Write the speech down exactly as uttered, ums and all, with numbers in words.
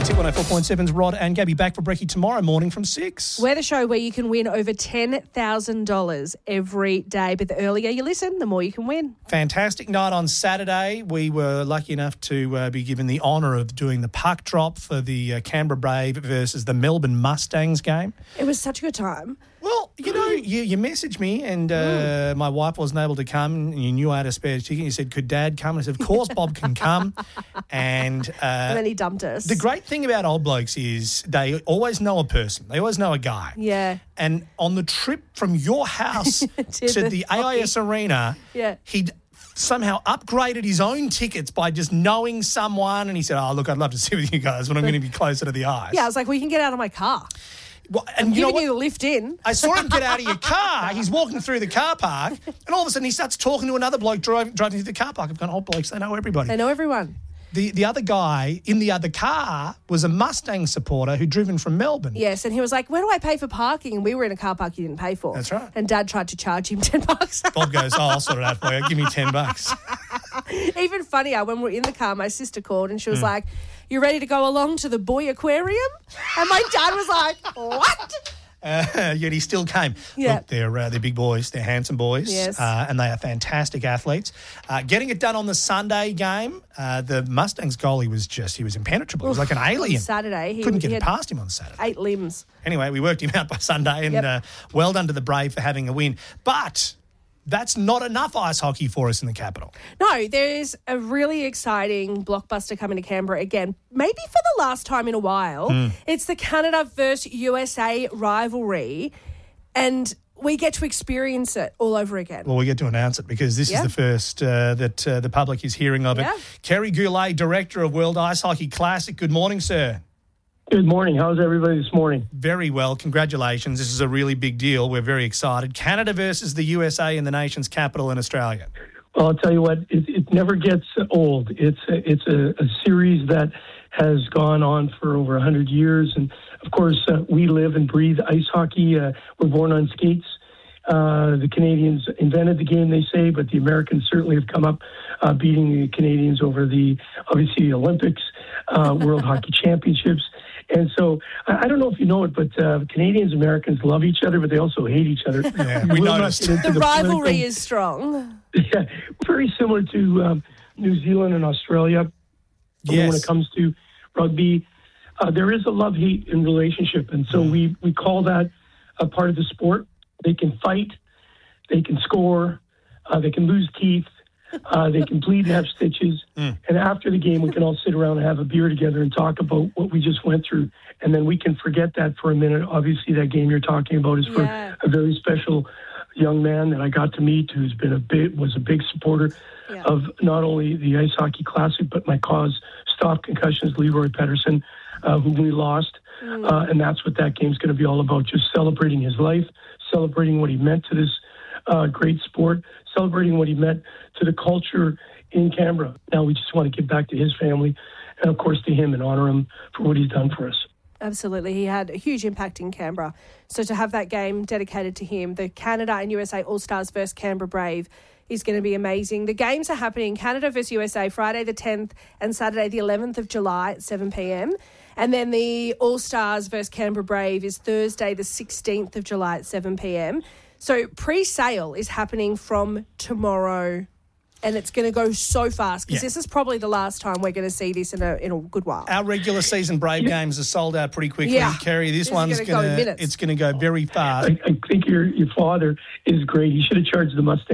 Hit one oh four point seven's Rod and Gabby back for brekkie tomorrow morning from six. We're the show where you can win over ten thousand dollars every day. But the earlier you listen, the more you can win. Fantastic night on Saturday. We were lucky enough to uh, be given the honour of doing the puck drop for the uh, Canberra Brave versus the Melbourne Mustangs game. It was such a good time. Well, you know, you, you messaged me and uh, my wife wasn't able to come and you knew I had a spare ticket. You said, could Dad come? And I said, of course Bob can come. And, uh, and then he dumped us. The great thing about old blokes is they always know a person. They always know a guy. Yeah. And on the trip from your house to, to the, the A I S Arena, yeah. he'd somehow upgraded his own tickets by just knowing someone. And he said, oh, look, I'd love to sit with you guys when I'm going to be closer to the ice. Yeah, I was like, well, you can get out of my car. Well, and I'm you know giving what? you the lift in. I saw him get out of your car. He's walking through the car park, and all of a sudden he starts talking to another bloke driving, driving through the car park. I've gone, old blokes, they know everybody. They know everyone. The the other guy in the other car was a Mustang supporter who'd driven from Melbourne. Yes, and he was like, where do I pay for parking? And we were in a car park you didn't pay for. That's right. And Dad tried to charge him ten bucks. Bob goes, oh, I'll sort it out for you. Give me ten bucks. Even funnier, when we were in the car, my sister called and she was Mm. like, you ready to go along to the boy aquarium? And my dad was like, what? Uh, yet he still came. Yeah. Look, they're, uh, they're big boys. They're handsome boys. Yes. Uh, and they are fantastic athletes. Uh, getting it done on the Sunday game, uh, the Mustangs goalie was just, he was impenetrable. He was like an alien. On Saturday. He, Couldn't he get it had past him on Saturday. eight limbs. Anyway, we worked him out by Sunday and Yep. uh, well done to the Brave for having a win. But that's not enough ice hockey for us in the capital. No, there's a really exciting blockbuster coming to Canberra again, maybe for the last time in a while. Mm. It's the Canada versus U S A rivalry, and we get to experience it all over again. Well, we get to announce it because this Yeah. is the first uh, that uh, the public is hearing of Yeah. it. Kerry Goulet, Director of World Ice Hockey Classic. Good morning, sir. Good morning. How's everybody this morning? Very well. Congratulations. This is a really big deal. We're very excited. Canada versus the U S A in the nation's capital in Australia. Well, I'll tell you what, it, it never gets old. It's a, it's a, a series that has gone on for over one hundred years. And, of course, uh, we live and breathe ice hockey. Uh, we're born on skates. Uh, the Canadians invented the game, they say, but the Americans certainly have come up uh, beating the Canadians over the, obviously, the Olympics, uh, World Hockey Championships. And so, I I don't know if you know it, but uh, Canadians and Americans love each other, but they also hate each other. Yeah, we We'll not noticed. get into the rivalry political- is strong. Yeah, very similar to um, New Zealand and Australia. Yes. When it comes to rugby, uh, there is a love-hate in relationship, and so we, we call that a part of the sport. They can fight, they can score, uh, they can lose teeth, uh, they can bleed and have stitches. Mm. And after the game, we can all sit around and have a beer together and talk about what we just went through, and then we can forget that for a minute. Obviously, that game you're talking about is for Yeah. a very special young man that I got to meet, who's been a big was a big supporter Yeah. of not only the Ice Hockey Classic but my cause, Stop Concussions, Leroy Pedersen, uh, whom we lost, Mm. uh, and that's what that game's going to be all about. Just celebrating his life, celebrating what he meant to this uh, great sport, celebrating what he meant to the culture in Canberra. Now we just want to give back to his family, and of course to him, and honor him for what he's done for us. Absolutely. He had a huge impact in Canberra. So to have that game dedicated to him, the Canada and U S A All-Stars versus Canberra Brave is going to be amazing. The games are happening Canada versus U S A Friday the tenth and Saturday the eleventh of July at seven p.m. And then the All-Stars versus Canberra Brave is Thursday the sixteenth of July at seven p.m. So pre-sale is happening from tomorrow. And it's going to go so fast because Yeah. this is probably the last time we're going to see this in a in a good while. Our regular season Brave games are sold out pretty quickly. Yeah. Kerry, this, This is one's gonna go in going to minutes. it's going to go very fast. I, I think your your father is great. He should have charged the Mustang